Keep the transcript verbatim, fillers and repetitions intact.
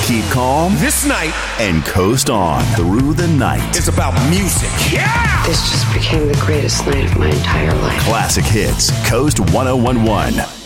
keep calm this night and coast on through the night. It's about music. Yeah! This just became the greatest night of my entire life. Classic Hits, Coast one oh one one.